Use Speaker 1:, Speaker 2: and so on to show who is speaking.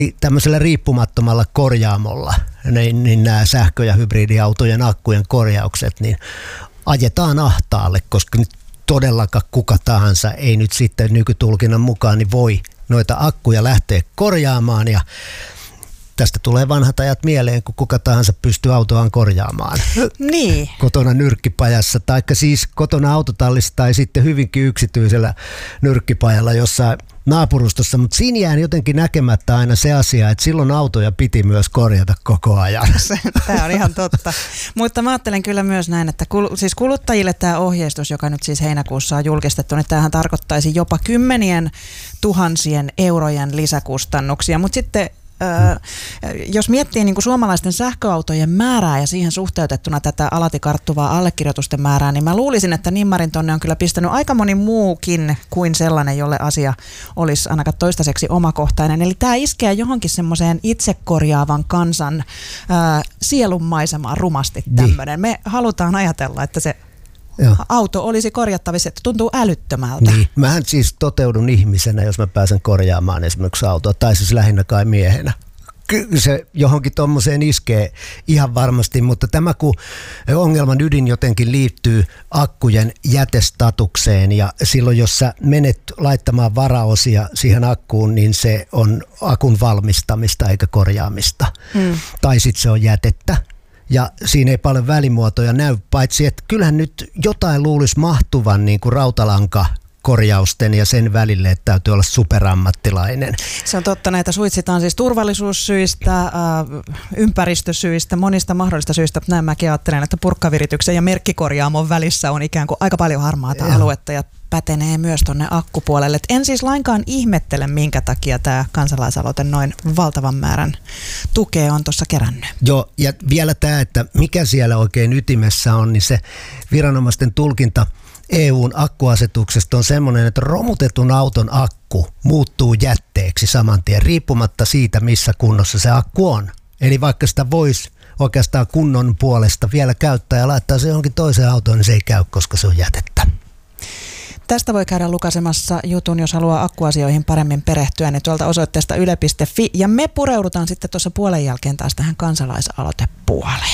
Speaker 1: Tämmöisellä riippumattomalla korjaamolla, niin nämä sähkö- ja hybridiautojen akkujen korjaukset, niin ajetaan ahtaalle, koska nyt todellakaan kuka tahansa ei nyt sitten nykytulkinnan mukaan niin voi noita akkuja lähteä korjaamaan, ja tästä tulee vanhat ajat mieleen, kun kuka tahansa pystyy autoaan korjaamaan.
Speaker 2: Niin.
Speaker 1: Kotona nyrkkipajassa, taikka siis kotona autotallissa tai sitten hyvinkin yksityisellä nyrkkipajalla jossain naapurustossa, mutta siinä jää jotenkin näkemättä aina se asia, että silloin autoja piti myös korjata koko ajan.
Speaker 2: Tämä on ihan totta. Mutta mä ajattelen kyllä myös näin, että siis kuluttajille tämä ohjeistus, joka nyt siis heinäkuussa on julkistettu, niin tämähän tarkoittaisi jopa 10 000 eurojen lisäkustannuksia, mutta sitten jos miettii niin kuin suomalaisten sähköautojen määrää ja siihen suhteutettuna tätä alati karttuvaa allekirjoitusten määrää, niin mä luulisin, että nimmarin tonne on kyllä pistänyt aika moni muukin kuin sellainen, jolle asia olisi ainakaan toistaiseksi omakohtainen. Eli tämä iskee johonkin semmoiseen itsekorjaavan kansan sielunmaisemaan rumasti tämmöinen. Me halutaan ajatella, että se auto olisi korjattavissa, että tuntuu älyttömältä. Niin.
Speaker 1: Mähän siis toteudun ihmisenä, jos mä pääsen korjaamaan esimerkiksi autoa, tai siis lähinnä kai miehenä. Kyllä se johonkin tommoseen iskee ihan varmasti, mutta tämä kun ongelman ydin jotenkin liittyy akkujen jätestatukseen, ja silloin jos sä menet laittamaan varaosia siihen akkuun, niin se on akun valmistamista eikä korjaamista. Tai sitten se on jätettä. Ja siinä ei paljon välimuotoja näy, paitsi että kyllähän nyt jotain luulisi mahtuvan niin kuin rautalankakorjausten ja sen välille, että täytyy olla superammattilainen.
Speaker 2: Se on totta, näitä suitsitaan siis turvallisuussyistä, ympäristösyistä, monista mahdollisista syistä. Näin mäkin ajattelen, että purkkavirityksen ja merkkikorjaamon välissä on ikään kuin aika paljon harmaata aluetta ja pätenee myös tuonne akkupuolelle. Et en siis lainkaan ihmettele, minkä takia tämä kansalaisaloite noin valtavan määrän tukea on tuossa kerännyt.
Speaker 1: Joo, ja vielä tämä, että mikä siellä oikein ytimessä on, niin se viranomaisten tulkinta EU:n akkuasetuksesta on semmoinen, että romutetun auton akku muuttuu jätteeksi saman tien, riippumatta siitä, missä kunnossa se akku on. Eli vaikka sitä voisi oikeastaan kunnon puolesta vielä käyttää ja laittaa se johonkin toiseen autoon, niin se ei käy, koska se on jätettä.
Speaker 2: Tästä voi käydä lukaisemassa jutun, jos haluaa akkuasioihin paremmin perehtyä, niin tuolta osoitteesta yle.fi. Ja me pureudutaan sitten tuossa puolen jälkeen taas tähän kansalaisaloitepuoleen.